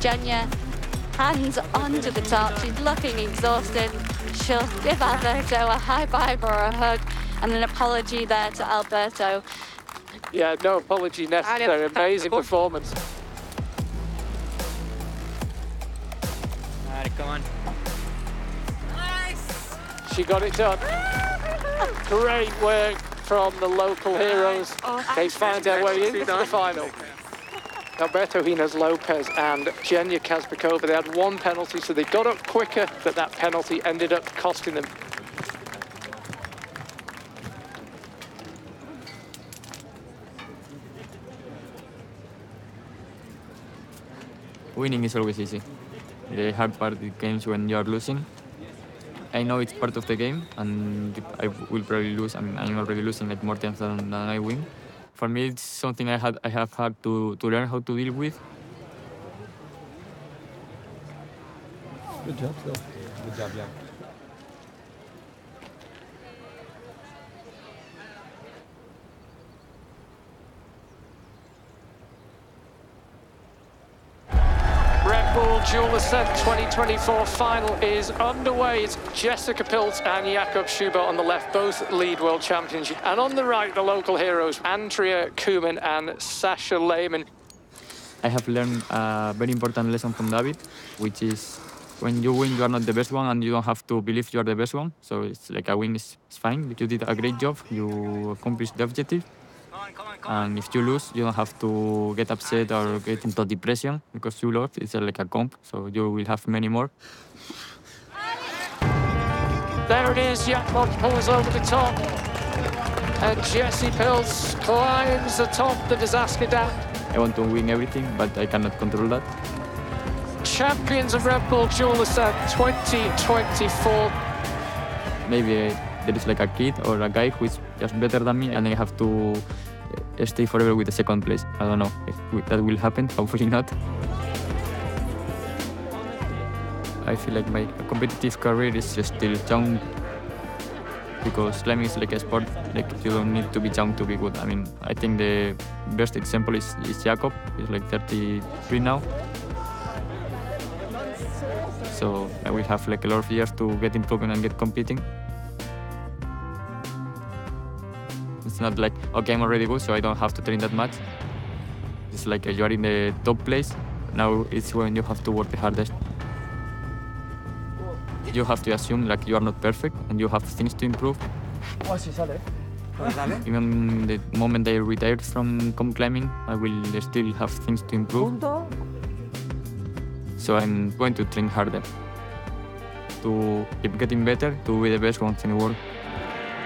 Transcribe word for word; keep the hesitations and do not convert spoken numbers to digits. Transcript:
Jenya, hands onto the top. She's looking exhausted. She'll give Alberto a high five or a hug and an apology there to Alberto. Yeah, no apology necessary. Amazing performance. All right, come on. Nice! She got it done. Great work from the local heroes. They find their way into the final. Alberto Hines Lopez and Jenya Kazbekova, they had one penalty, so they got up quicker, but that penalty ended up costing them. Winning is always easy. The hard part of games when you are losing. I know it's part of the game, and I will probably lose. I mean, I'm already losing like more times than, than I win. For me, it's something I had I have had to, to learn how to deal with. Good job, though. Good job, yeah. Red Bull Dual Ascent twenty twenty-four final is underway. It's Jessica Pilz and Jakob Schubert on the left, both lead world champions. And on the right, the local heroes, Andrea Kuman and Sasha Lehmann. I have learned a very important lesson from David, which is when you win, you are not the best one, and you don't have to believe you are the best one. So it's like a win is it's fine. You did a great job. You accomplished the objective. And if you lose, you don't have to get upset or get into depression because you lost. It's like a comp, so you will have many more. There it is, Jakob pulls over the top. And Jessie Pilz climbs atop the Disaster Dam. I want to win everything, but I cannot control that. Champions of Red Bull Dual Ascent twenty twenty-four. Maybe uh, there is like a kid or a guy who is just better than me, and I have to stay forever with the second place. I don't know if that will happen, hopefully not. I feel like my competitive career is still young because climbing is like a sport, like you don't need to be young to be good. I mean, I think the best example is, is Jakob. He's like thirty-three now. So I will have like a lot of years to get improving and get competing. It's not like, okay, I'm already good, so I don't have to train that much. It's like you are in the top place. Now it's when you have to work the hardest. You have to assume like you are not perfect and you have things to improve. Even the moment I retire from comp climbing, I will still have things to improve. So I'm going to train harder to keep getting better, to be the best ones in the world.